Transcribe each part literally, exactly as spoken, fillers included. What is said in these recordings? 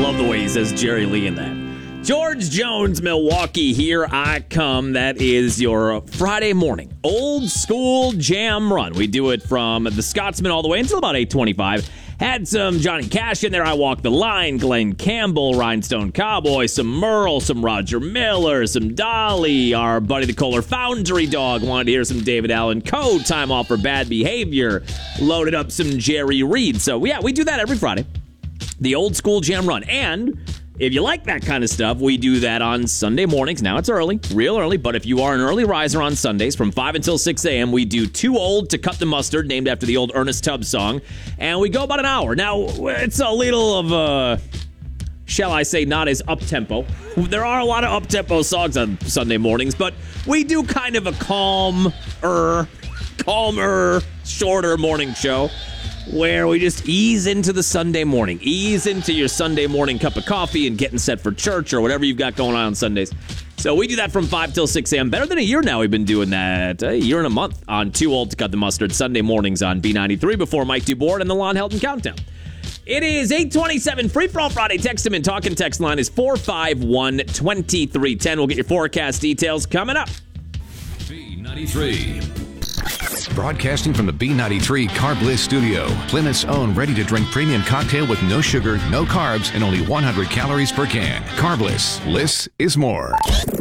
love the way he says Jerry Lee in that. George Jones, Milwaukee, Here I Come. That is your Friday morning old school jam run. We do it from the Scotsman all the way until about eight twenty-five. Had some Johnny Cash in there. I Walk the Line, Glenn Campbell, Rhinestone Cowboy, some Merle, some Roger Miller, some Dolly, our buddy the Kohler Foundry Dog. Wanted to hear some David Allan Coe, Time Off for Bad Behavior. Loaded up some Jerry Reed. So, yeah, we do that every Friday. The old school jam run. And if you like that kind of stuff, we do that on Sunday mornings. Now it's early, real early, but if you are an early riser on Sundays from five until six a.m., we do Too Old to Cut the Mustard, named after the old Ernest Tubb song, and we go about an hour. Now, it's a little of a, shall I say, not as up-tempo. There are a lot of up-tempo songs on Sunday mornings, but we do kind of a calmer, calmer, shorter morning show, where we just ease into the Sunday morning, ease into your Sunday morning cup of coffee and getting set for church or whatever you've got going on on Sundays. So we do that from five till six a.m. Better than a year now we've been doing that, a year and a month on Too Old to Cut the Mustard, Sunday mornings on B ninety-three before Mike DuBois and the Lon Helton Countdown. It is eight twenty-seven, Free For All Friday. Text him in. Talking text line is four five one, two three one zero. We'll get your forecast details coming up. B ninety-three. Broadcasting from the B ninety-three Carb Bliss studio, Plymouth's own ready-to-drink premium cocktail with no sugar, no carbs, and only one hundred calories per can. Carb Bliss. Bliss is more.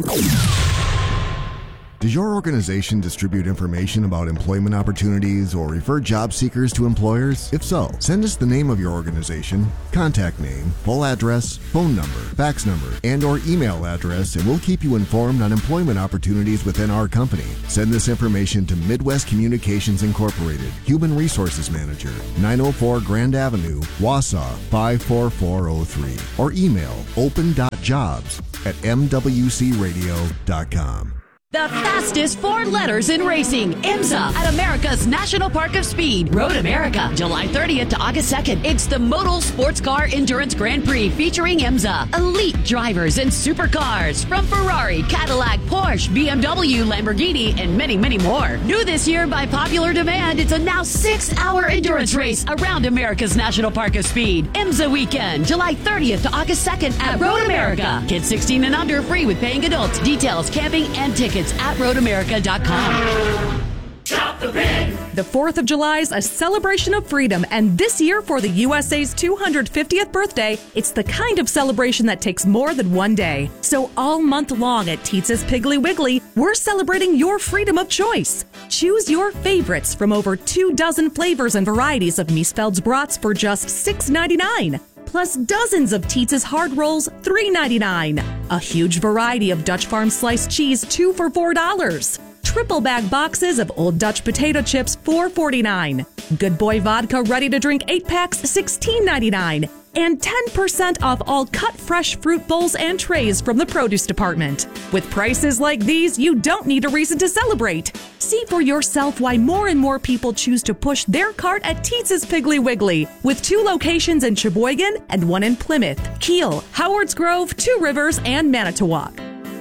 Does your organization distribute information about employment opportunities or refer job seekers to employers? If so, send us the name of your organization, contact name, full address, phone number, fax number, and or email address, and we'll keep you informed on employment opportunities within our company. Send this information to Midwest Communications Incorporated, Human Resources Manager, nine oh four Grand Avenue, Wausau, five four four oh three, or email open dot jobs at m w c radio dot com. The fastest four letters in racing, IMSA, at America's National Park of Speed, Road America, July thirtieth to August second. It's the Modal Sports Car Endurance Grand Prix featuring IMSA. Elite drivers and supercars from Ferrari, Cadillac, Porsche, B M W, Lamborghini, and many, many more. New this year by popular demand, it's a now six-hour endurance race around America's National Park of Speed. IMSA Weekend, July thirtieth to August second at Road America. Kids sixteen and under, free with paying adults. Details, camping, and tickets at road america dot com. Shop the pig! The fourth of July is a celebration of freedom, and this year for the U S A's two hundred fiftieth birthday, it's the kind of celebration that takes more than one day. So all month long at Teetz's Piggly Wiggly, we're celebrating your freedom of choice. Choose your favorites from over two dozen flavors and varieties of Miesfeld's brats for just six ninety-nine. Plus dozens of Teetz's hard rolls, three ninety-nine. A huge variety of Dutch Farm sliced cheese, two for four dollars. Triple bag boxes of Old Dutch potato chips, four forty-nine. Good Boy Vodka ready to drink eight packs, sixteen ninety-nine. And ten percent off all cut fresh fruit bowls and trays from the produce department. With prices like these, you don't need a reason to celebrate. See for yourself why more and more people choose to push their cart at Teetz's Piggly Wiggly, with two locations in Sheboygan and one in Plymouth, Kiel, Howards Grove, Two Rivers, and Manitowoc.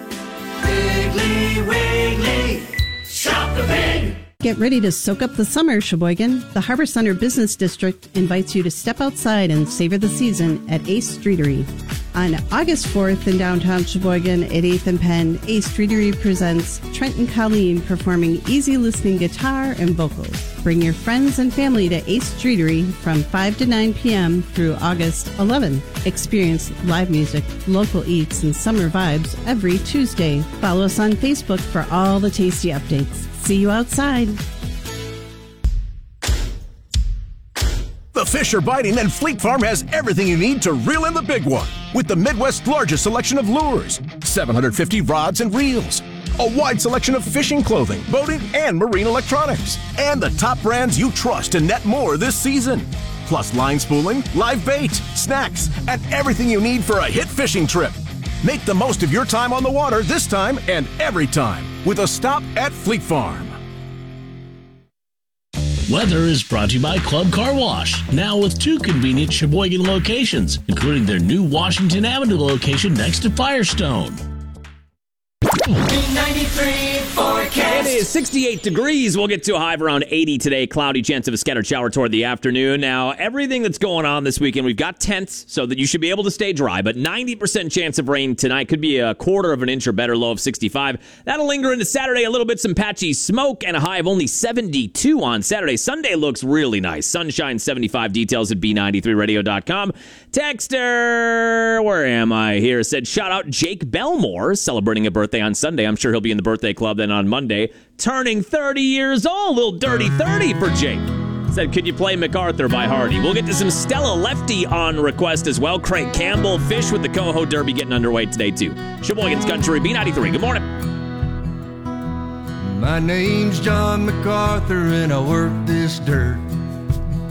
Piggly Wiggly, shop the pig! Get ready to soak up the summer, Sheboygan. The Harbor Center Business District invites you to step outside and savor the season at Ace Streetery. On August fourth in downtown Sheboygan at eighth and Penn, Ace Streetery presents Trent and Colleen performing easy listening guitar and vocals. Bring your friends and family to Ace Streetery from five to nine p.m. through August eleventh. Experience live music, local eats, and summer vibes every Tuesday. Follow us on Facebook for all the tasty updates. See you outside. The fish are biting, and Fleet Farm has everything you need to reel in the big one. With the Midwest's largest selection of lures, seven hundred fifty rods and reels, a wide selection of fishing clothing, boating, and marine electronics, and the top brands you trust to net more this season. Plus line spooling, live bait, snacks, and everything you need for a hit fishing trip. Make the most of your time on the water this time and every time with a stop at Fleet Farm. Weather is brought to you by Club Car Wash, now with two convenient Sheboygan locations, including their new Washington Avenue location next to Firestone. B ninety-three forecast. It is sixty-eight degrees. We'll get to a high of around eighty today. Cloudy, chance of a scattered shower toward the afternoon. Now, everything that's going on this weekend, we've got tents so that you should be able to stay dry, but ninety percent chance of rain tonight. Could be a quarter of an inch or better, low of sixty-five. That'll linger into Saturday, a little bit, some patchy smoke, and a high of only seventy-two on Saturday. Sunday looks really nice. Sunshine, seventy-five. Details at B ninety-three radio dot com. Texter, where am I here? Said, shout out Jake Belmore, celebrating a birthday on Sunday. I'm sure he'll be in the birthday club then on Monday, turning thirty years old. Little dirty thirty for Jake. Said, could you play MacArthur by Hardy? We'll get to some Stella Lefty on request as well. Craig Campbell, Fish with the Coho Derby getting underway today too. Sheboygan's Country, B ninety-three. Good morning. My name's John MacArthur and I work this dirt.